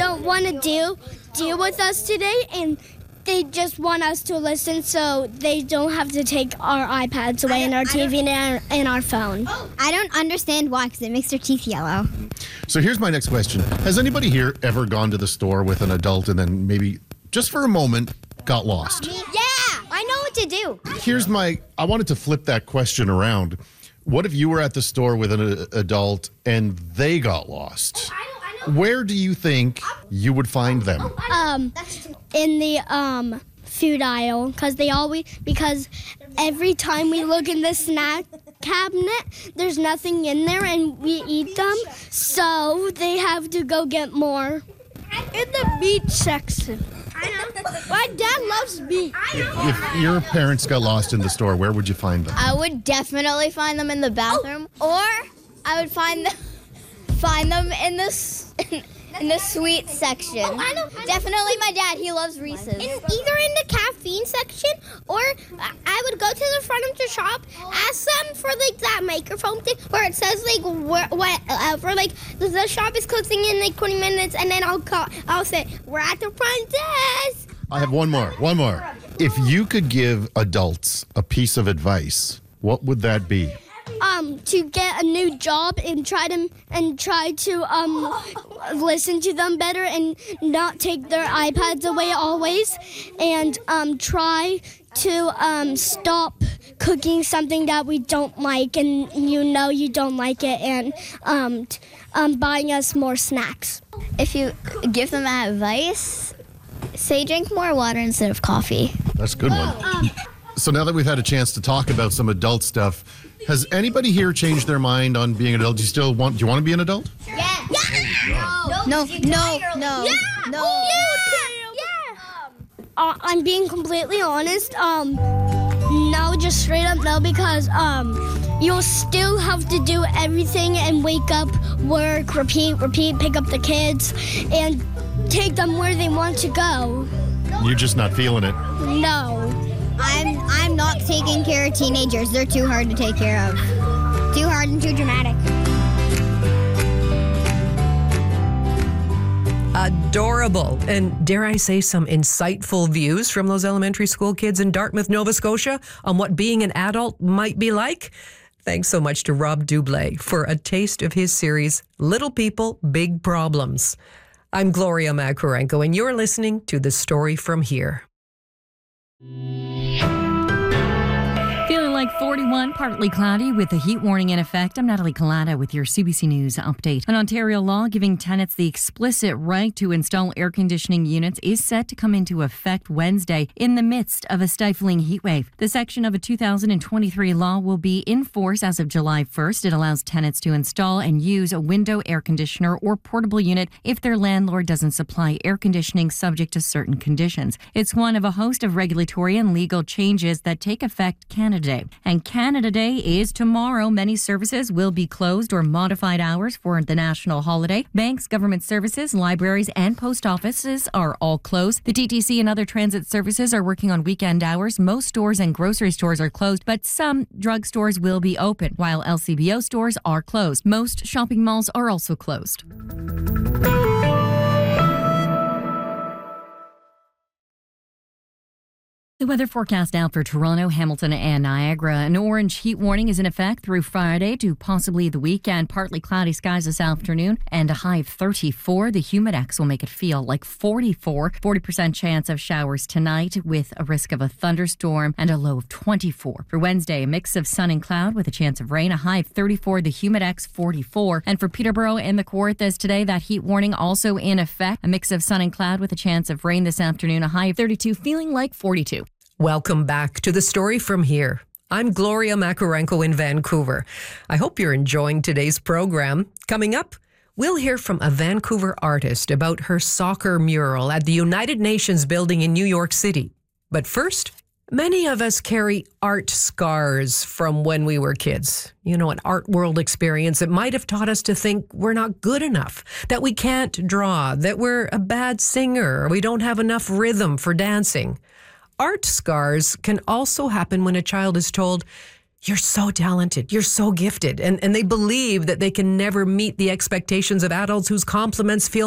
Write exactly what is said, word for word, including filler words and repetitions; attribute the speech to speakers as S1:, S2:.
S1: don't want to deal deal with us today, and they just want us to listen so they don't have to take our iPads away and our T V and our, and our phone.
S2: I don't understand why, because it makes their teeth yellow.
S3: So here's my next question. Has anybody here ever gone to the store with an adult and then maybe just for a moment got lost?
S2: Yeah, I know what to do.
S3: Here's my, I wanted to flip that question around. What if you were at the store with an uh, adult and they got lost? Where do you think you would find them?
S1: Um, in the um food aisle, because they always because every time we look in the snack cabinet, there's nothing in there, and we eat them, so they have to go get more. In the meat section. I know. My dad loves meat.
S3: If your parents got lost in the store, where would you find them?
S2: I would definitely find them in the bathroom, or I would find them find them in the s- in the sweet section.
S1: Oh, I know, I know.
S2: Definitely my dad. He loves Reese's.
S1: In, either in the caffeine section, or I would go to the front of the shop, ask them for like that microphone thing where it says like where, whatever, like the shop is closing in like twenty minutes, and then I'll call. I'll say we're at the front desk.
S3: I have one more, one more. If you could give adults a piece of advice, what would that be?
S1: Um, to get a new job and try to and try to um listen to them better and not take their iPads away always, and um try to um stop cooking something that we don't like and you know you don't like it, and um t- um buying us more snacks.
S2: If you give them advice, say drink more water instead of coffee.
S3: That's a good one. So now that we've had a chance to talk about some adult stuff, has anybody here changed their mind on being an adult? Do you still want, do you want to be an adult?
S2: Yeah. Yeah. No. No. No. No.
S1: Yeah.
S2: No.
S1: Yeah. Yeah. Uh, I'm being completely honest. Um, no, just straight up no, because um, you'll still have to do everything and wake up, work, repeat, repeat, pick up the kids, and take them where they want to go.
S3: You're just not feeling it.
S1: No.
S2: I'm I'm not taking care of teenagers. They're too hard to take care of. Too hard and too dramatic.
S4: Adorable. And dare I say some insightful views from those elementary school kids in Dartmouth, Nova Scotia on what being an adult might be like? Thanks so much to Rob Dublé for a taste of his series, Little People, Big Problems. I'm Gloria Makarenko, and you're listening to The Story From Here.
S5: Feeling like forty-one, partly cloudy with a heat warning in effect. I'm Natalie Collada with your C B C News update. An Ontario law giving tenants the explicit right to install air conditioning units is set to come into effect Wednesday in the midst of a stifling heat wave. The section of a two thousand twenty-three law will be in force as of July first. It allows tenants to install and use a window air conditioner or portable unit if their landlord doesn't supply air conditioning subject to certain conditions. It's one of a host of regulatory and legal changes that take effect Canada Day. And Canada Day is tomorrow. Many services will be closed or modified hours for the national holiday. Banks, government services, libraries, and post offices are all closed. The T T C and other transit services are working on weekend hours. Most stores and grocery stores are closed, but some drugstores will be open, while L C B O stores are closed. Most shopping malls are also closed. The weather forecast out for Toronto, Hamilton, and Niagara. An orange heat warning is in effect through Friday to possibly the weekend. Partly cloudy skies this afternoon and a high of thirty-four. The humidex will make it feel like forty-four. forty percent chance of showers tonight with a risk of a thunderstorm and a low of twenty-four. For Wednesday, a mix of sun and cloud with a chance of rain. A high of thirty-four. The humidex and And for Peterborough and the Kawarthas today, that heat warning also in effect. A mix of sun and cloud with a chance of rain this afternoon. A high of thirty-two, feeling like forty-two.
S4: Welcome back to The Story From Here. I'm Gloria Makarenko in Vancouver. I hope you're enjoying today's program. Coming up, we'll hear from a Vancouver artist about her soccer mural at the United Nations building in New York City. But first, many of us carry art scars from when we were kids. You know, an art world experience that might have taught us to think we're not good enough, that we can't draw, that we're a bad singer, or we don't have enough rhythm for dancing. Art scars can also happen when a child is told, you're so talented, you're so gifted, and, and they believe that they can never meet the expectations of adults whose compliments feel